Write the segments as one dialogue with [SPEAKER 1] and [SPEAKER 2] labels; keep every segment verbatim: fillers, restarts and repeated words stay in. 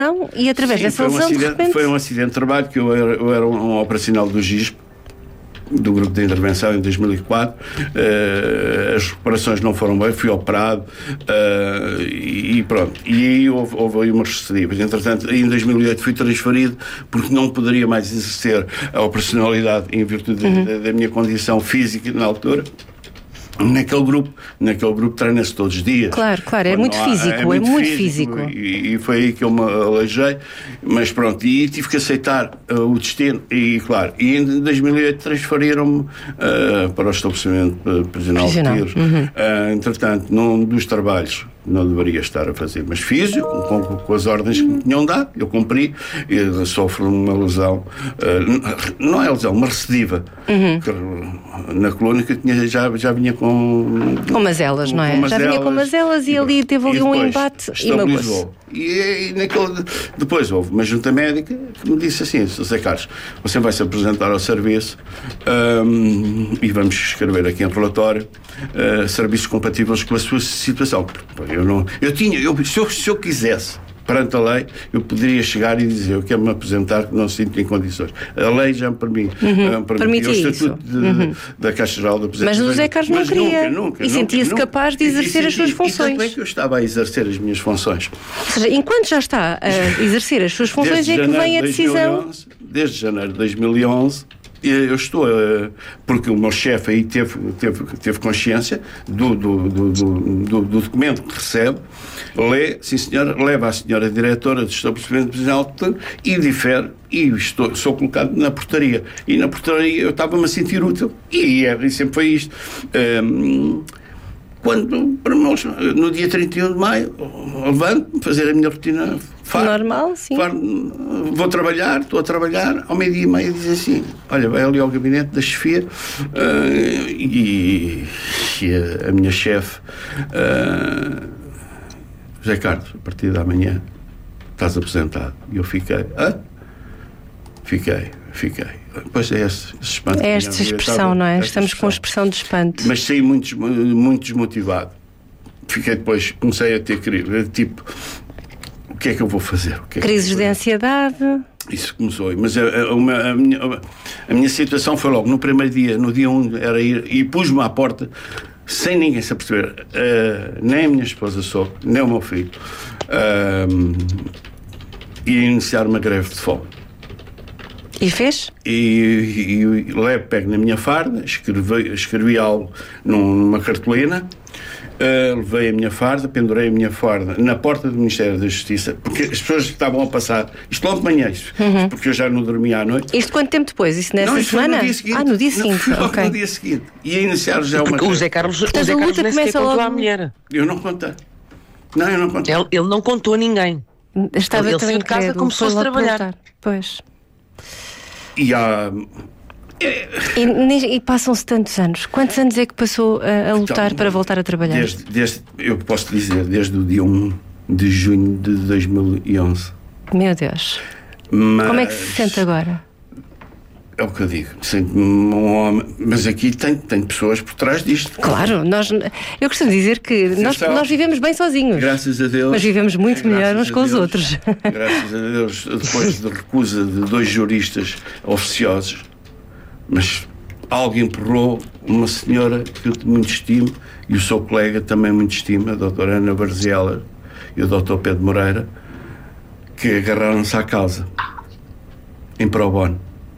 [SPEAKER 1] e através
[SPEAKER 2] Sim,
[SPEAKER 1] dessa
[SPEAKER 2] foi um
[SPEAKER 1] lesão,
[SPEAKER 2] acidente,
[SPEAKER 1] de repente...
[SPEAKER 2] Foi um acidente de trabalho, que eu era, eu era um, um operacional do G I S P, do grupo de intervenção, em dois mil e quatro. Uh, as reparações não foram bem, fui operado, uh, e, e pronto. E aí houve, houve aí umas recidivas. Entretanto, em dois mil e oito fui transferido porque não poderia mais exercer a operacionalidade em virtude uhum. da, da minha condição física na altura. Naquele grupo, naquele grupo treina-se todos os dias.
[SPEAKER 1] Claro, claro, é muito, há, físico, é muito, é muito físico,
[SPEAKER 2] físico. E, e foi aí que eu me aleijei, mas pronto, e tive que aceitar uh, o destino, e claro, e em dois mil e oito transferiram-me uh, para o estabelecimento prisional de tiros. Uhum. Uh, entretanto, num dos trabalhos não deveria estar a fazer, mas fiz com, com, com as ordens que me tinham dado, eu cumpri, eu sofro uma lesão, uh, não é lesão, uma recidiva, uhum. que, na coluna, que eu tinha, já, já vinha com...
[SPEAKER 1] Com mazelas, não é? Já vinha com mazelas e, e ali teve ali um embate e magoou-se.
[SPEAKER 2] E, e naquele, depois houve uma junta médica que me disse assim: José Carlos, você vai se apresentar ao serviço, um, e vamos escrever aqui um relatório, uh, serviços compatíveis com a sua situação. Eu não, eu tinha, eu, se, eu, se eu quisesse, perante a lei, eu poderia chegar e dizer: eu quero me apresentar, que não sinto em condições. A lei já me permite,
[SPEAKER 1] uhum. permite o
[SPEAKER 2] estatuto de,
[SPEAKER 1] uhum.
[SPEAKER 2] da Caixa Geral da Aposentadoria.
[SPEAKER 1] Mas o José Carlos não queria,
[SPEAKER 2] nunca, nunca,
[SPEAKER 1] e sentia-se capaz de exercer
[SPEAKER 2] e,
[SPEAKER 1] as suas
[SPEAKER 2] e,
[SPEAKER 1] funções.
[SPEAKER 2] E também que eu estava a exercer as minhas funções.
[SPEAKER 1] Ou seja, enquanto já está a exercer as suas funções, é que vem a decisão...
[SPEAKER 2] onze, desde janeiro de dois mil e onze, eu estou a, porque o meu chefe aí teve, teve, teve consciência do, do, do, do, do documento que recebe, lê, sim senhora, leva a senhora diretora do estabelecimento prisional e difere, e estou, sou colocado na portaria, e na portaria eu estava-me a sentir útil, e, e sempre foi isto. Um, quando, no dia trinta e um de maio, levanto-me, fazer a minha rotina far,
[SPEAKER 1] normal, sim.
[SPEAKER 2] Far, vou trabalhar, estou a trabalhar, ao meio-dia e meio diz assim: olha, vai ali ao gabinete da chefia, uh, e, e a, a minha chefe, uh, José Carlos, a partir da manhã estás aposentado. E eu fiquei, ah? Fiquei, fiquei. Pois é, esse, esse espanto.
[SPEAKER 1] É esta expressão, estava, não é? Estamos expressão. com a expressão de espanto.
[SPEAKER 2] Mas saí muito, muito desmotivado. Fiquei depois, comecei a ter crise, tipo, o que é que eu vou fazer? O que é
[SPEAKER 1] Crises
[SPEAKER 2] que
[SPEAKER 1] de ansiedade.
[SPEAKER 2] Isso começou. Mas a, a, a, a, minha, a minha situação foi logo, no primeiro dia, no dia um, era ir, e pus-me à porta, sem ninguém se aperceber, uh, nem a minha esposa soube, nem o meu filho, uh, e iniciar uma greve de fome.
[SPEAKER 1] E fez?
[SPEAKER 2] E, e, e levo, pego na minha farda, escrevi, escrevi algo numa cartolina, uh, levei a minha farda, pendurei a minha farda na porta do Ministério da Justiça, porque as pessoas estavam a passar, isto logo de manhã, isto, uhum. porque eu já não dormia à noite.
[SPEAKER 1] Isto quanto tempo depois? Isso nessa
[SPEAKER 2] não, isso
[SPEAKER 1] semana?
[SPEAKER 2] No dia seguinte.
[SPEAKER 1] Ah, no dia seguinte.
[SPEAKER 2] Não,
[SPEAKER 1] okay.
[SPEAKER 2] no dia seguinte. E a iniciar já
[SPEAKER 3] porque
[SPEAKER 2] uma...
[SPEAKER 3] o Zé Carlos,
[SPEAKER 1] Portanto,
[SPEAKER 3] o Zé Carlos nem sequer contou
[SPEAKER 1] logo...
[SPEAKER 3] à mulher.
[SPEAKER 2] Eu não contei. Não, eu não contei.
[SPEAKER 3] Ele, ele não contou a ninguém.
[SPEAKER 1] Estava
[SPEAKER 3] ele saiu de casa, começou a trabalhar.
[SPEAKER 1] Perguntar. Pois.
[SPEAKER 2] E há...
[SPEAKER 1] E, e passam-se tantos anos. Quantos anos é que passou a, a lutar então, para voltar a trabalhar?
[SPEAKER 2] Desde, desde, eu posso dizer, desde o dia um de junho de dois mil e onze.
[SPEAKER 1] Meu Deus.
[SPEAKER 2] Mas...
[SPEAKER 1] Como é que se sente agora?
[SPEAKER 2] É o que eu digo, sinto-me um homem, mas aqui tem, tem pessoas por trás disto.
[SPEAKER 1] Claro, nós, eu costumo dizer que nós, nós vivemos bem sozinhos.
[SPEAKER 2] Graças a Deus.
[SPEAKER 1] Mas vivemos muito melhor uns com
[SPEAKER 2] Deus,
[SPEAKER 1] os outros.
[SPEAKER 2] Graças a Deus, depois de recusa de dois juristas oficiosos, mas algo empurrou uma senhora que eu muito estimo, e o seu colega também muito estima, a doutora Ana Barziela e o doutor Pedro Moreira, que agarraram-se à causa, em pro bono.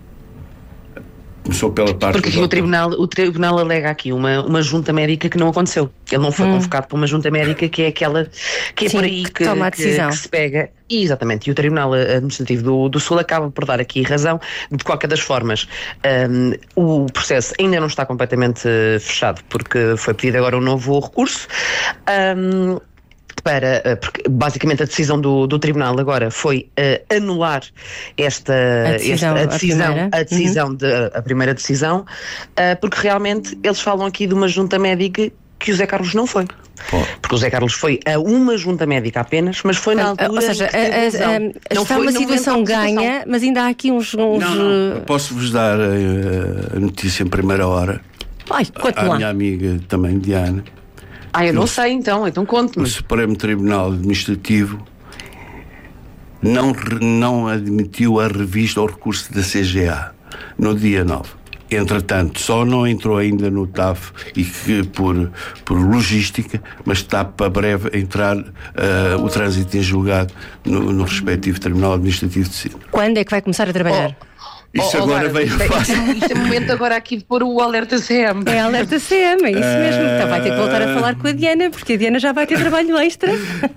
[SPEAKER 2] Começou pela parte
[SPEAKER 3] Porque o tribunal, o tribunal alega aqui uma, uma junta médica que não aconteceu. Ele não foi hum. convocado para uma junta médica que é aquela que é
[SPEAKER 1] Sim,
[SPEAKER 3] por aí
[SPEAKER 1] que,
[SPEAKER 3] que,
[SPEAKER 1] toma a
[SPEAKER 3] que,
[SPEAKER 1] decisão.
[SPEAKER 3] que se pega. E, exatamente, e o Tribunal Administrativo do, do Sul acaba por dar aqui razão. De qualquer das formas, um, o processo ainda não está completamente fechado, porque foi pedido agora um novo recurso. Um, para, porque basicamente a decisão do, do Tribunal agora foi uh, anular esta
[SPEAKER 1] a decisão,
[SPEAKER 3] esta, a decisão,
[SPEAKER 1] a,
[SPEAKER 3] a, decisão
[SPEAKER 1] uhum.
[SPEAKER 3] de, a primeira decisão, uh, porque realmente eles falam aqui de uma junta médica que o Zé Carlos não foi. Oh. Porque o Zé Carlos foi a uma junta médica apenas, mas foi na altura.
[SPEAKER 1] Ou seja, a, a, a, não está foi, uma situação ganha, mas ainda há aqui uns. uns...
[SPEAKER 2] Não, não. Posso-vos dar a, a notícia em primeira hora.
[SPEAKER 1] Ai,
[SPEAKER 2] a
[SPEAKER 1] lá.
[SPEAKER 2] minha amiga também, Diana.
[SPEAKER 3] Ah, eu não sei então, então conte-me.
[SPEAKER 2] O Supremo Tribunal Administrativo não, não admitiu a revista ao recurso da C G A no dia nove. Entretanto, só não entrou ainda no T A F e que por, por logística, mas está para breve entrar uh, o trânsito em julgado no, no respectivo Tribunal Administrativo de Sintra.
[SPEAKER 1] Quando é que vai começar a trabalhar?
[SPEAKER 2] Oh. Isso oh, agora veio
[SPEAKER 3] fácil. Isto é momento agora aqui de pôr o alerta C M.
[SPEAKER 1] É alerta C M, é isso uh... mesmo. Então vai ter que voltar a falar com a Diana, porque a Diana já vai ter trabalho extra.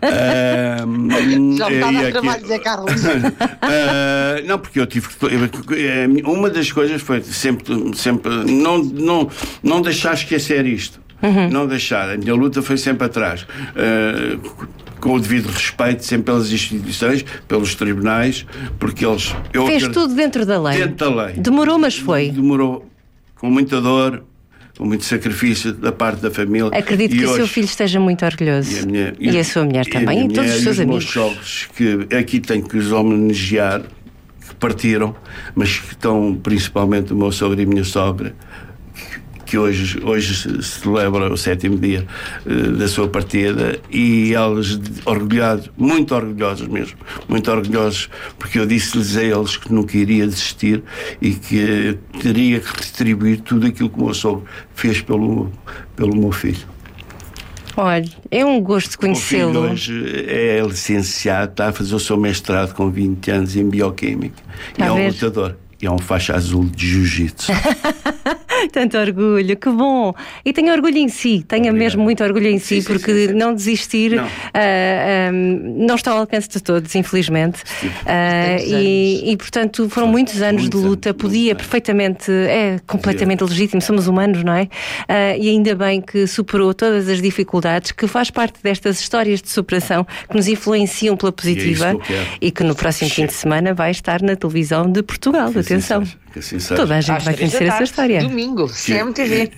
[SPEAKER 3] Uh, já me está a dar trabalho, Zé Carlos.
[SPEAKER 2] uh, não, porque eu tive que. Uma das coisas foi sempre, sempre não, não, não deixar esquecer isto. Uhum. Não deixar. A minha luta foi sempre atrás. Uh, com o devido respeito, sempre pelas instituições, pelos tribunais, porque eles... Eu
[SPEAKER 1] Fez tudo dentro da lei.
[SPEAKER 2] Dentro da lei.
[SPEAKER 1] Demorou, mas foi.
[SPEAKER 2] Demorou com muita dor, com muito sacrifício da parte da família.
[SPEAKER 1] Acredito
[SPEAKER 2] e
[SPEAKER 1] que
[SPEAKER 2] hoje,
[SPEAKER 1] o seu filho esteja muito orgulhoso. E a, minha, e e a sua mulher também, e, e todos os seus
[SPEAKER 2] e
[SPEAKER 1] amigos.
[SPEAKER 2] Os meus sogros, que aqui tenho que os homenagear, que partiram, mas que estão principalmente o meu sogro e a minha sogra, que hoje, hoje se celebra o sétimo dia uh, da sua partida, e eles orgulhados, muito orgulhosos mesmo, muito orgulhosos, porque eu disse-lhes a eles que nunca iria desistir e que teria que retribuir tudo aquilo que o meu sogro fez pelo, pelo meu filho.
[SPEAKER 1] Olha, é um gosto conhecê-lo.
[SPEAKER 2] O filho hoje é licenciado, está a fazer o seu mestrado com vinte anos em bioquímica. E é um lutador. E é um faixa azul de jiu-jitsu.
[SPEAKER 1] Tanto orgulho, que bom. E tenha orgulho em si, tenha Obrigado. mesmo muito orgulho em si, sim, porque sim, sim, sim. não desistir não. Uh, um, não está ao alcance de todos, infelizmente. Uh, e, e, portanto, foram muitos anos muitos de luta, anos, podia perfeitamente, é completamente Sim. legítimo, somos humanos, não é? Uh, e ainda bem que superou todas as dificuldades, que faz parte destas histórias de superação que nos influenciam pela positiva e, é que, e que no próximo fim de semana vai estar na televisão de Portugal. Que Atenção. Assim seja, assim Toda a gente Às vai conhecer essa história.
[SPEAKER 3] Domingo, C M T V.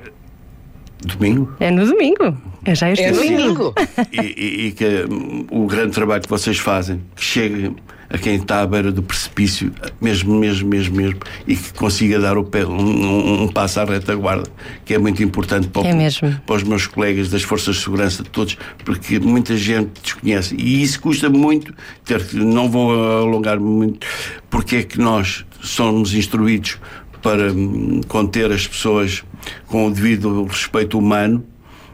[SPEAKER 2] Domingo?
[SPEAKER 1] É no domingo. É já este
[SPEAKER 3] é no domingo.
[SPEAKER 2] E, e, e que um, o grande trabalho que vocês fazem, que chegue a quem está à beira do precipício, mesmo, mesmo, mesmo, mesmo, e que consiga dar o pé, um, um, um passo à retaguarda, que é muito importante para,
[SPEAKER 1] é
[SPEAKER 2] o, para os meus colegas das forças de segurança, de todos, porque muita gente desconhece. E isso custa muito, ter, não vou alongar muito, porque é que nós somos instruídos para conter as pessoas com o devido respeito humano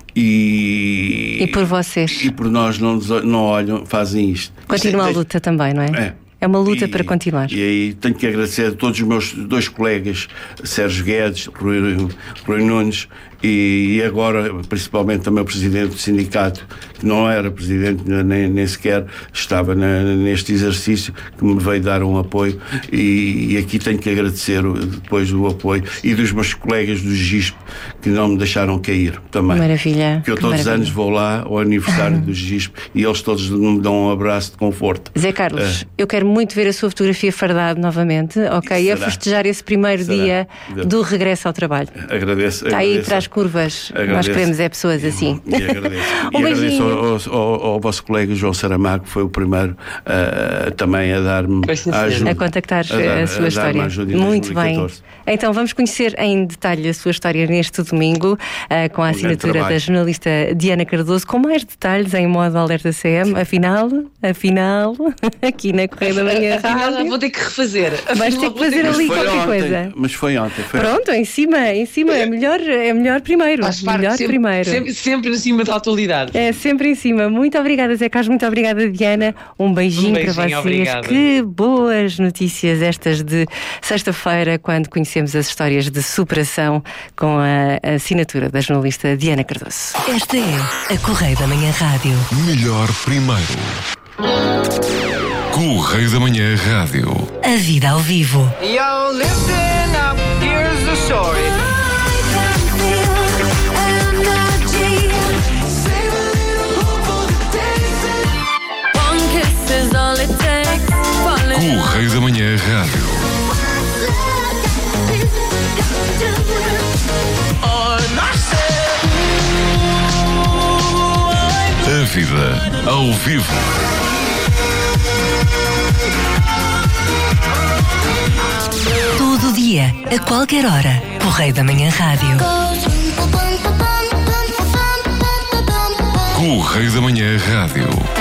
[SPEAKER 2] e...
[SPEAKER 1] E por vocês.
[SPEAKER 2] E por nós não, não olham, fazem isto.
[SPEAKER 1] Continua
[SPEAKER 2] isto é,
[SPEAKER 1] a luta também, não é?
[SPEAKER 2] É.
[SPEAKER 1] É uma luta
[SPEAKER 2] e,
[SPEAKER 1] para continuar.
[SPEAKER 2] E aí tenho que agradecer a todos os meus dois colegas, Sérgio Guedes, Rui, Rui Nunes, e, e agora principalmente também o presidente do sindicato, que não era presidente nem, nem sequer estava na, neste exercício, que me veio dar um apoio, e, e aqui tenho que agradecer depois o apoio, e dos meus colegas do G I S P, que não me deixaram cair também.
[SPEAKER 1] Maravilha.
[SPEAKER 2] Que eu que todos
[SPEAKER 1] maravilha.
[SPEAKER 2] os anos vou lá ao aniversário do G I S P e eles todos me dão um abraço de conforto.
[SPEAKER 1] Zé Carlos, uh, eu quero muito ver a sua fotografia fardado novamente, ok? E a festejar esse primeiro Será. dia do regresso ao trabalho.
[SPEAKER 2] Agradeço.
[SPEAKER 1] Está aí para as curvas. Agradeço. Nós queremos é pessoas assim.
[SPEAKER 2] E, e agradeço. um e agradeço ao, ao, ao vosso colega João Saramago, que foi o primeiro uh, também a dar-me a ajuda.
[SPEAKER 1] A contactar a, dar, a sua a história. Muito bem. Então vamos conhecer em detalhe a sua história neste domingo, uh, com a assinatura da jornalista Diana Cardoso, com mais detalhes em modo alerta C M. Afinal, afinal, aqui na Correia da Manhã.
[SPEAKER 3] Afinal, vou ter que refazer.
[SPEAKER 1] Vais ter que fazer ali qualquer
[SPEAKER 2] ontem,
[SPEAKER 1] coisa.
[SPEAKER 2] Mas foi ontem. Foi
[SPEAKER 1] Pronto, em cima, em cima. É melhor, é melhor primeiro.
[SPEAKER 3] Faz
[SPEAKER 1] melhor
[SPEAKER 3] sempre,
[SPEAKER 1] primeiro.
[SPEAKER 3] Sempre, sempre em cima da atualidade.
[SPEAKER 1] É, sempre em cima. Muito obrigada, Zé Carlos. Muito obrigada, Diana. Um beijinho, um beijinho para vocês.
[SPEAKER 3] Obrigada.
[SPEAKER 1] Que boas notícias estas de sexta-feira, quando conhecemos as histórias de superação com a assinatura da jornalista Diana Cardoso.
[SPEAKER 4] Esta é a Correia da Manhã Rádio.
[SPEAKER 5] Melhor primeiro. Correio da Manhã Rádio.
[SPEAKER 4] A vida ao vivo.
[SPEAKER 6] Yo, listen up, here's the story.
[SPEAKER 4] One kiss is all it takes.
[SPEAKER 5] Correio da Manhã Rádio. A vida ao vivo.
[SPEAKER 4] Todo dia, a qualquer hora. Correio da Manhã Rádio.
[SPEAKER 5] Correio da Manhã Rádio.